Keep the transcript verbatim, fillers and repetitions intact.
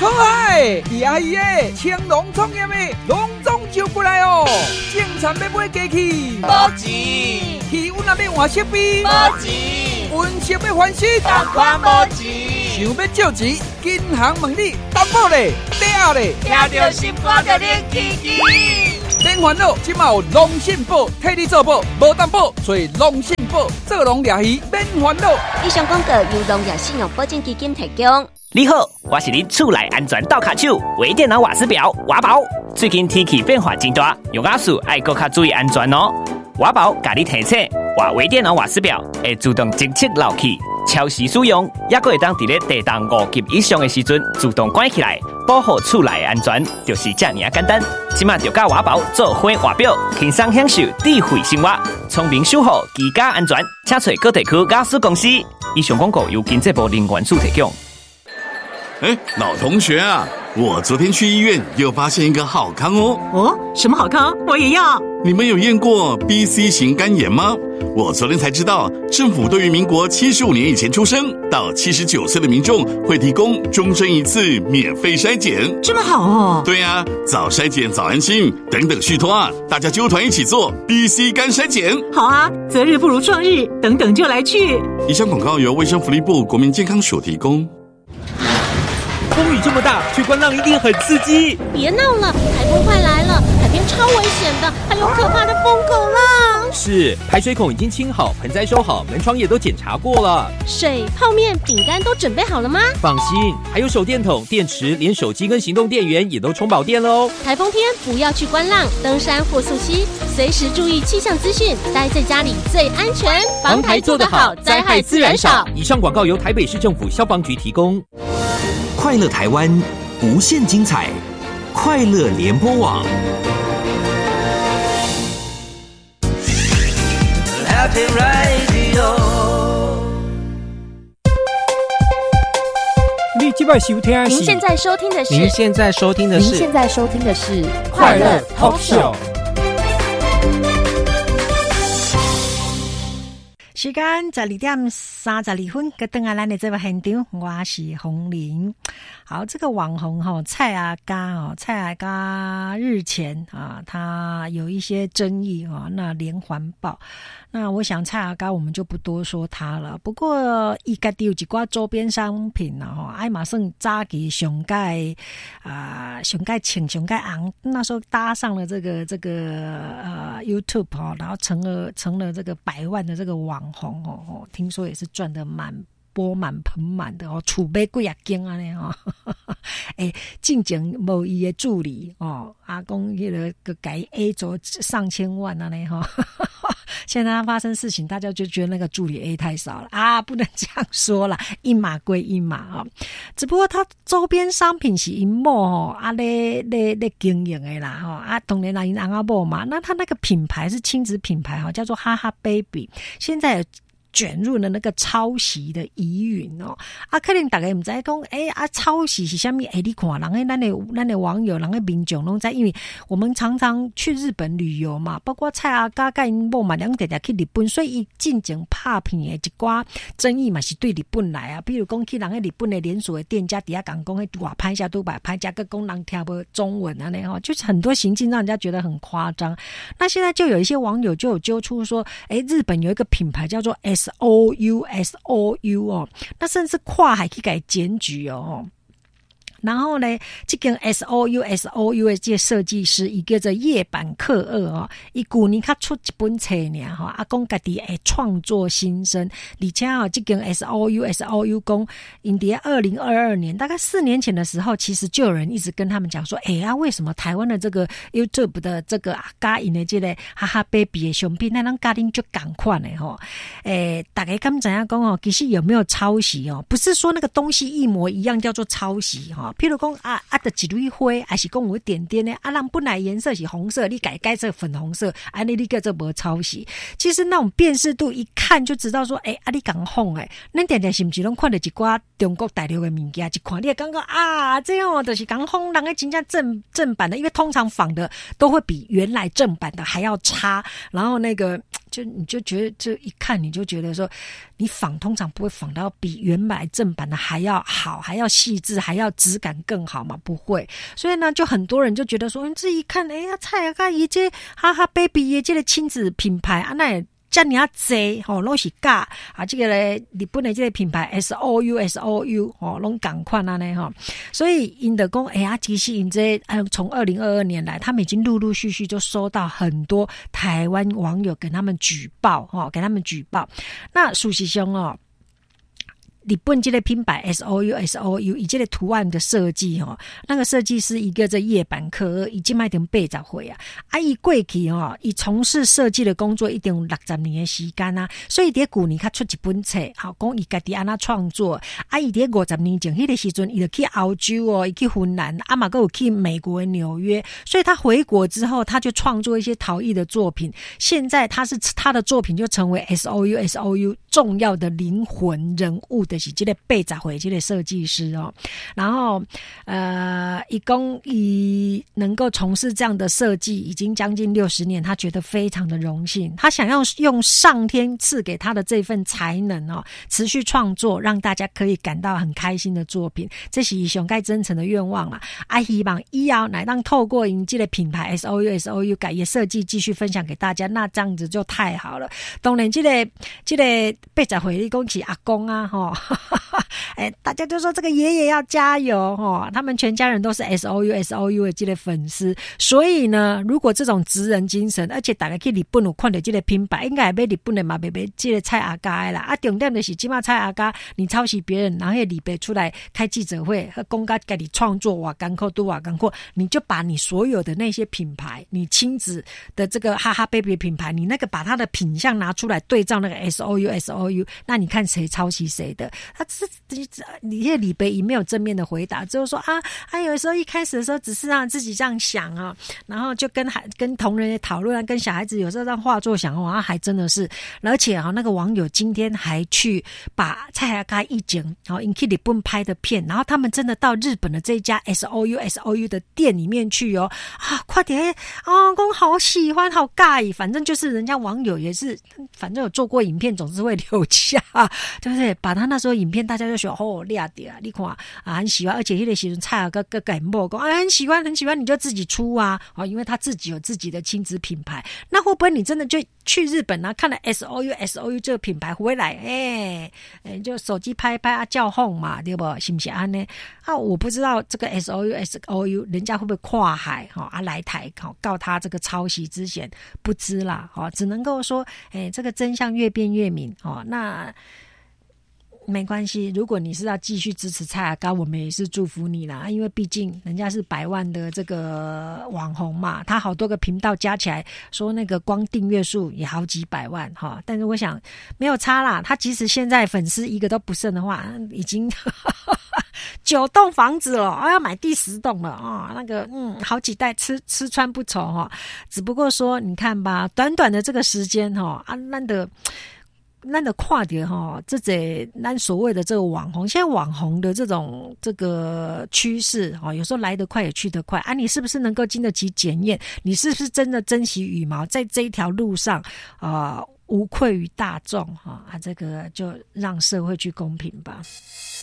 冲海，牙医的青龙创业的隆重就过来哦！正常要买机器， 无钱； 气温也要换设备， 无钱； 温室要翻新， 同款无钱。 想要借钱，银行问你担保嘞，嗲嘞， 听到心肝就冷起起。 免烦恼，即马有龙信保替你做保，无担保，所以龙信保做龙抓鱼免烦恼。 以上广告由农业信用保证基金提供。 你好，我是你厝内安全倒卡手微电脑瓦斯表瓦宝。最近天气变化真大，用瓦斯爱搁较注意安全哦。瓦宝甲你提醒，换微电脑瓦斯表会自动侦测漏气，超时使用，也搁会当伫咧地动五级以上的时阵自动关起来，保护厝内安全，就是这么简单。即马就甲瓦宝做伙瓦表，轻松享受智慧生活，聪明守护居家安全。请找各地区瓦斯公司。以上广告由经济部能源署提供。 哎，老同学啊，我昨天去医院又发现一个好康哦。 哦，什么好康？我也要。 你们有验过 B C 型肝炎吗？我昨天才知道，政府对于民国七十五年以前出生到七十九岁的民众会提供终身一次免费筛检。 这么好哦。 对啊，早筛检早安心，等等续托啊，大家揪团一起做 B C 肝筛检。 好啊，择日不如撞日，等等就来去。 以上广告由卫生福利部国民健康署提供。 风雨这么大，去观浪一定很刺激。 别闹了，台风快来了，海边超危险的，还有可怕的疯狗浪。 是，排水孔已经清好，盆栽收好，门窗也都检查过了。 水、泡面、饼干都准备好了吗？ 放心，还有手电筒、电池，连手机跟行动电源也都充饱电了哦。 台风天不要去观浪、登山或溯溪，随时注意气象资讯，待在家里最安全。防台做得好，灾害自然少。 以上广告由台北市政府消防局提供。 快乐台湾，无限精彩，快乐联播网。 Happy Radio。 你这边收听的是？ 您现在收听的是？ 您现在收听的是？ 您现在收听的是快乐 Talk Show。 时间十二点三十二分，跟登来咱的这个现场，我是洪玲。好，这个网红哈蔡阿嘎哦，蔡阿嘎日前啊，他有一些争议啊，那连环爆。那我想蔡阿嘎我们就不多说他了。不过伊家己有一寡周边商品啊，哈，爱马仕早期上盖啊，上盖请上盖昂，那时候搭上了这个这个呃 YouTube 哈，然后成了成了这个百万的这个网红哦，听说也是赚得满钵满盆满的哦，储备几啊间安尼哦，诶，进前无伊的助理哦，阿公迄个个改 A 走上千万安尼哈，现在他发生事情，大家就觉得那个助理 A 太少了啊，不能这样说啦，一码归一码啊、哦，只不过他周边商品是因某哦，啊咧咧咧经营的啦哈，啊当然啦因翁仔某嘛，那他那个品牌是亲子品牌哈，叫做哈哈 baby， 现在有卷入了那个抄袭的疑云哦，啊，可能大家唔知讲，诶、欸、啊，抄袭是啥物？诶、欸，你看，人诶，咱的咱的网友，人的民众拢在，因为我们常常去日本旅游嘛，包括蔡阿嘎甲因某嘛，两定定去日本，所以伊进前拍片的一寡争议嘛是对日本来啊，比如讲去人喺日本的连锁的店家底下讲讲，迄外拍下都把拍价个讲人听不中文啊，那吼，就是很多行径让人家觉得很夸张。那现在就有一些网友就有揪出说，诶、欸，日本有一个品牌叫做 S O U S O U 哦，那甚至跨海去改检举哦。然后呢，这个 S O U S O U 的这个设计师，伊叫做叶坂克二哦，伊去年他出一本册呢，哈，啊，讲家己诶创作新生，而且哦，这个 S O U S O U 讲，因在二零二二年，大概四年前的时候，其实就有人一直跟他们讲说，哎呀，为什么台湾的这个 YouTube 的这个家因的这个哈哈 baby 的商品，那咱家庭就赶快的吼，诶，大家敢知影讲哦，其实有没有抄袭哦？不是说那个东西一模一样叫做抄袭哈。譬如讲啊啊的一蕊花，还是讲有点点呢？啊，人本来颜色是红色，你改改成粉红色，啊，你你叫做无抄袭。其实那种辨识度一看就知道说，诶、欸，啊，你讲哄诶，咱常常是不是拢看到一寡中国大陆的物件，一看你也感觉啊，这样哦，就是讲哄人个真正正正版的，因为通常仿的都会比原来正版的还要差，然后那个就你就觉得这一看你就觉得说，你仿通常不会仿到比原版正版的还要好，还要细致，还要质感更好嘛？不会，所以呢，就很多人就觉得说，这一看，哎呀，蔡阿嘎伊这哈哈 baby 耶，这个亲子品牌啊，那也。这么济吼，拢是假啊！这个咧，日本的这个品牌 S O U S O U 吼，拢同款安尼吼，所以因的讲，哎呀，其实因这呃，从二零二二年来，他们已经陆陆续续就收到很多台湾网友跟他们举报吼，给他们举报。那事实上哦。日本这个品牌 S O U S O U 以这个图案的设计哦，那个设计师一个在叶板科已经卖点八十岁啊，啊伊过去哦，伊从事设计的工作一定有六十年的时间啊，所以伫旧年他出一本册，好讲伊家己安那创作，啊伊伫五十年前迄个时阵，伊就去澳洲哦，伊去芬兰，啊嘛，还有去美国的纽约，所以他回国之后，他就创作一些陶艺的作品。现在他是他的作品就成为 S O U S O U 重要的灵魂人物。就是这个八十岁这个设计师哦，然后呃，一共以能够从事这样的设计已经将近六十年，他觉得非常的荣幸。他想要用上天赐给他的这份才能哦，持续创作，让大家可以感到很开心的作品，这是上盖真诚的愿望啦。啊，希望以后乃当透过因这个品牌 S O U S O U 改业设计继续分享给大家，那这样子就太好了。当然，这个这个八十岁你讲是阿公啊，吼。哎，大家就说这个爷爷要加油哦，他们全家人都是 S O U S O U 的这个粉丝，所以呢，如果这种职人精神，而且大家去日本有看到这个品牌，应该买日本的嘛，买买这个蔡阿嘎的啦。啊，重点就是今嘛蔡阿嘎，你抄袭别人，然后李白出来开记者会，和公家给你创作哇，干扣都哇干扣，你就把你所有的那些品牌，你亲子的这个哈哈 baby 品牌，你那个把它的品相拿出来对照那个 S O U S O U， 那你看谁抄袭谁的？他这你这李北也没有正面的回答，只有说啊，他有时候一开始的时候只是让自己这样想啊，然后就跟孩跟同仁讨论啊，跟小孩子有时候让画作想哦，还真的是，而且啊，那个网友今天还去把蔡阿嘎一景，然后引去日本拍的片，然后他们真的到日本的这一家 S O U S O U 的店里面去哦，啊，快点啊，公好喜欢，好尬意，反正就是人家网友也是，反正有做过影片，总是会留下，对不对？把他那时候影片大家就说哦，厉害的，你看啊，很喜欢，而且那个时候蔡阿哥哥感冒讲啊，很喜欢很喜欢，你就自己出啊，哦，因为他自己有自己的亲子品牌，那会不会你真的就去日本啊，看了 S O U S O U 这个品牌回来，哎、欸，就手机拍拍啊，叫哄嘛，对不？是不是安呢？啊，我不知道这个 S O U S O U 人家会不会跨海哈啊来台哈告他这个抄袭之嫌，不知啦，哦，只能够说，哎、欸，这个真相越辩越明哦，那。没关系，如果你是要继续支持蔡阿嘎，我们也是祝福你啦。因为毕竟人家是百万的这个网红嘛，他好多个频道加起来，说那个光订阅数也好几百万哈。但是我想没有差啦，他即使现在粉丝一个都不剩的话，已经九栋房子了，哦，要买第十栋了啊，哦！那个嗯，好几代吃吃穿不愁哈。只不过说，你看吧，短短的这个时间哈，啊，那的。咱的跨点哈，这这咱所谓的这个网红，现在网红的这种这个趋势哈，有时候来得快也去得快啊！你是不是能够经得起检验？你是不是真的珍惜羽毛，在这一条路上啊，呃，无愧于大众哈啊？这个就让社会去公平吧。